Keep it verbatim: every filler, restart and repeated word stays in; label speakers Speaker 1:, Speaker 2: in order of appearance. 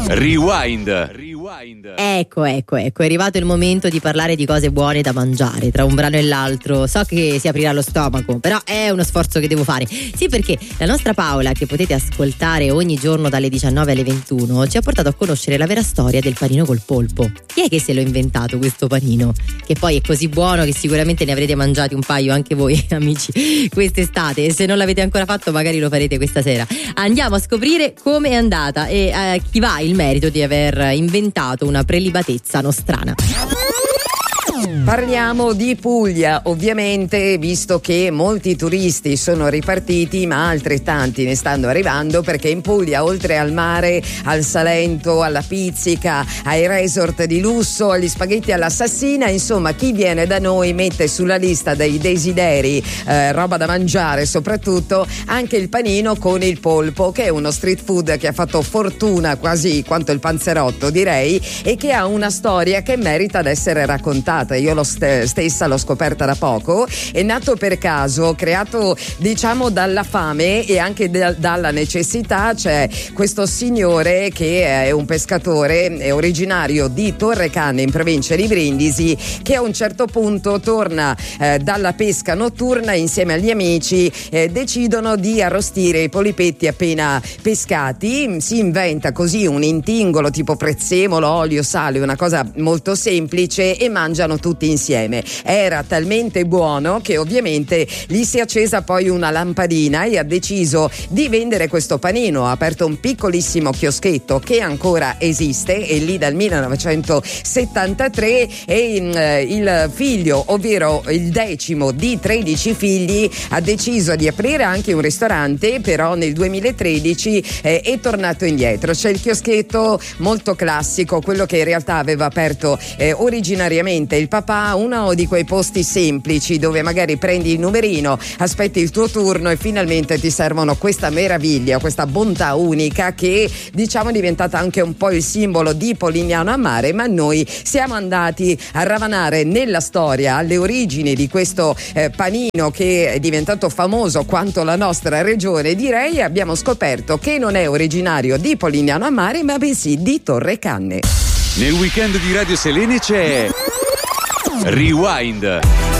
Speaker 1: Rewind. Rewind.
Speaker 2: Ecco, ecco, ecco, è arrivato il momento di parlare di cose buone da mangiare. Tra un brano e l'altro so che si aprirà lo stomaco, però è uno sforzo che devo fare. Sì, perché la nostra Paola, che potete ascoltare ogni giorno dalle diciannove alle ventuno, ci ha portato a conoscere la vera storia del panino col polpo. Chi è che se l'ha inventato questo panino? Che poi è così buono che sicuramente ne avrete mangiati un paio anche voi, amici, quest'estate, e se non l'avete ancora fatto magari lo farete questa sera. Andiamo a scoprire come è andata e a chi va il merito di aver inventato una prelibatezza nostrana.
Speaker 3: Parliamo di Puglia, ovviamente, visto che molti turisti sono ripartiti, ma altrettanti ne stanno arrivando, perché in Puglia, oltre al mare, al Salento, alla pizzica, ai resort di lusso, agli spaghetti all'assassina, insomma, chi viene da noi mette sulla lista dei desideri, eh, roba da mangiare soprattutto, anche il panino con il polpo, che è uno street food che ha fatto fortuna quasi quanto il panzerotto, direi, e che ha una storia che merita di essere raccontata. Io lo st- stessa l'ho scoperta da poco. È nato per caso, creato diciamo dalla fame e anche da- dalla necessità. C'è questo signore che è un pescatore, è originario di Torrecanne in provincia di Brindisi, che a un certo punto torna eh, dalla pesca notturna insieme agli amici, eh, decidono di arrostire i polipetti appena pescati. Si inventa così un intingolo tipo prezzemolo, olio, sale, una cosa molto semplice, e mangiano tutti insieme. Era talmente buono che ovviamente gli si è accesa poi una lampadina e ha deciso di vendere questo panino. Ha aperto un piccolissimo chioschetto che ancora esiste, e lì dal millenovecentosettantatré, e eh, il figlio, ovvero il decimo di tredici figli, ha deciso di aprire anche un ristorante, però nel duemilatredici eh, è tornato indietro. C'è il chioschetto molto classico, quello che in realtà aveva aperto eh, originariamente il papà, uno di quei posti semplici dove magari prendi il numerino, aspetti il tuo turno e finalmente ti servono questa meraviglia, questa bontà unica che diciamo è diventata anche un po' il simbolo di Polignano a Mare. Ma noi siamo andati a ravanare nella storia, alle origini di questo eh, panino che è diventato famoso quanto la nostra regione, direi, e abbiamo scoperto che non è originario di Polignano a Mare, ma bensì di Torrecanne.
Speaker 1: Nel weekend di Radio Selene c'è Rewind.